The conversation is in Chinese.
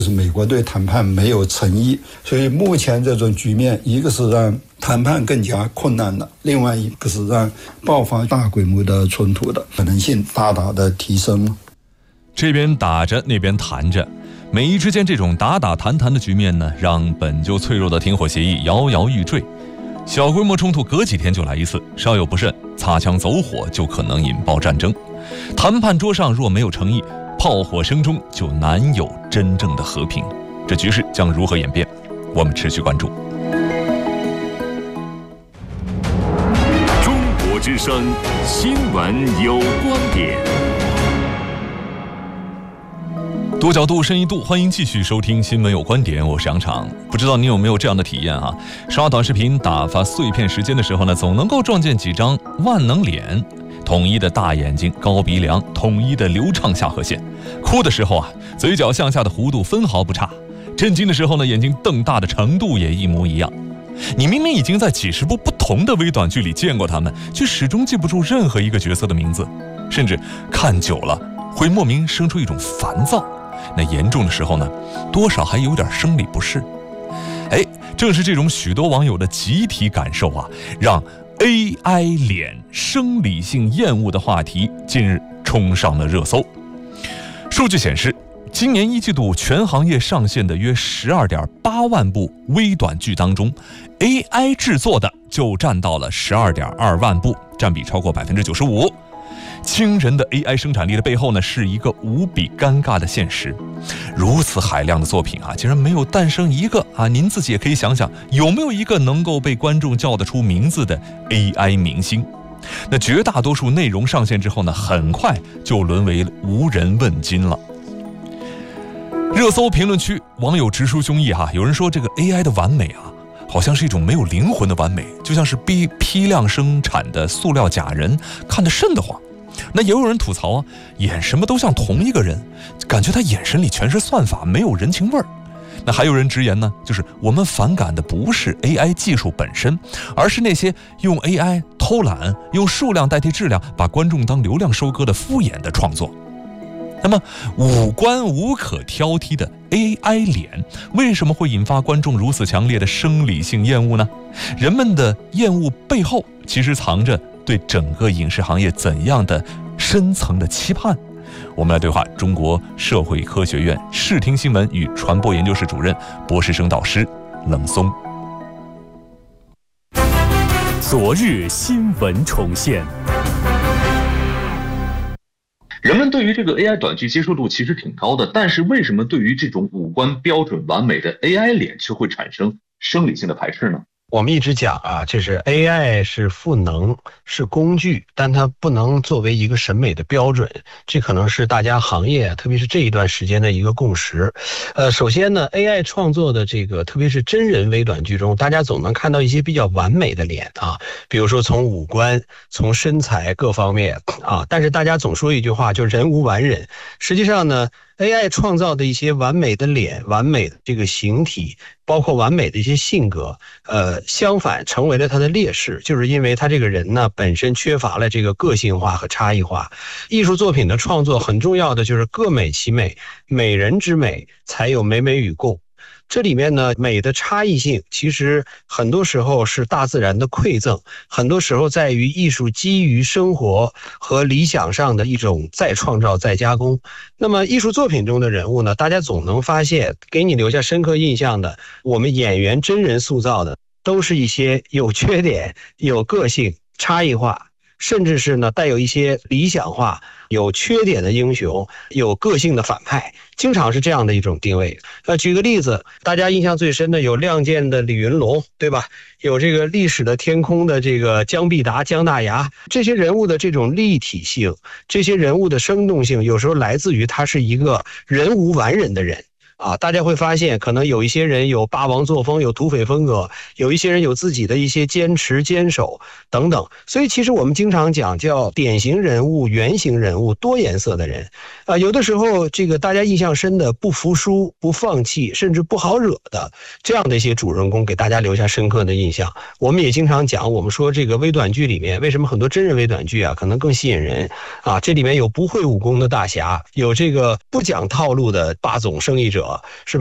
就是美国对谈判没有诚意，所以目前这种局面，一个是让谈判更加困难了，另外一个是让爆发大规模的冲突的可能性大大的提升了。 这边打着，那边谈着，美伊之间这种打打谈谈的局面呢，让本就脆弱的停火协议摇摇欲坠。小规模冲突隔几天就来一次，稍有不慎，擦枪走火就可能引爆战争。谈判桌上若没有诚意，炮火声中就难有真正的和平。这局势将如何演变？我们持续关注。 中国之声新闻有观点。 多角度深一度，欢迎继续收听新闻有观点，我是杨昶。不知道你有没有这样的体验啊？刷短视频打发碎片时间的时候呢，总能够撞见几张万能脸，统一的大眼睛、高鼻梁，统一的流畅下颌线。哭的时候啊，嘴角向下的弧度分毫不差；震惊的时候呢，眼睛瞪大的程度也一模一样。你明明已经在几十部不同的微短剧里见过他们，却始终记不住任何一个角色的名字，甚至看久了会莫名生出一种烦躁。那严重的时候呢，多少还有点生理不适。正是这种许多网友的集体感受啊，让 AI 脸生理性厌恶的话题近日冲上了热搜。数据显示，今年一季度全行业上线的约12.8万部微短剧当中， AI 制作的就占到了12.2万部，占比超过 95%。惊人的 AI 生产力的背后呢，是一个无比尴尬的现实。如此海量的作品啊，竟然没有诞生一个啊，您自己也可以想想，有没有一个能够被观众叫得出名字的 AI 明星？那绝大多数内容上线之后呢，很快就沦为无人问津了。热搜评论区网友直抒胸臆哈，有人说这个 AI 的完美啊，好像是一种没有灵魂的完美，就像是批量生产的塑料假人，看得瘆得慌。那也有人吐槽啊，演什么都像同一个人，感觉他眼神里全是算法，没有人情味儿。那还有人直言呢，就是我们反感的不是 AI 技术本身，而是那些用 AI 偷懒、用数量代替质量，把观众当流量收割的敷衍的创作。那么五官无可挑剔的 AI 脸为什么会引发观众如此强烈的生理性厌恶呢？人们的厌恶背后其实藏着对整个影视行业怎样的深层的期盼？我们来对话中国社会科学院视听新闻与传播研究室主任、博士生导师冷松。 昨日新闻重现。 人们对于这个 AI 短剧接受度其实挺高的，但是为什么对于这种五官标准完美的 AI 脸却会产生生理性的排斥呢？ 我们一直讲啊，就是 AI 是赋能，是工具，但它不能作为一个审美的标准，这可能是大家行业，特别是这一段时间的一个共识。首先呢 ，AI 创作的这个，特别是真人微短剧中，大家总能看到一些比较完美的脸啊，比如说从五官、从身材各方面啊，但是大家总说一句话，就是人无完人。实际上呢，AI 创造的一些完美的脸、完美的这个形体，包括完美的一些性格，相反成为了他的劣势，就是因为他这个人呢本身缺乏了这个个性化和差异化。艺术作品的创作很重要的就是各美其美，美人之美才有美美与共。这里面呢，美的差异性其实很多时候是大自然的馈赠，很多时候在于艺术基于生活和理想上的一种再创造、再加工。那么艺术作品中的人物呢，大家总能发现，给你留下深刻印象的，我们演员真人塑造的，都是一些有缺点、有个性、差异化，甚至是呢带有一些理想化、有缺点的英雄，有个性的反派，经常是这样的一种定位。举个例子，大家印象最深的有《亮剑》的李云龙，对吧？有这个《历史的天空》的这个姜必达、姜大牙，这些人物的这种立体性，这些人物的生动性，有时候来自于他是一个人无完人的人。大家会发现可能有一些人有霸王作风，有土匪风格，有一些人有自己的一些坚持坚守等等。所以其实我们经常讲叫典型人物、原型人物、多颜色的人有的时候这个大家印象深的不服输、不放弃，甚至不好惹的这样的一些主人公，给大家留下深刻的印象。我们也经常讲，我们说这个微短剧里面为什么很多真人微短剧可能更吸引人这里面有不会武功的大侠，有这个不讲套路的霸总生意者， 我，是吧？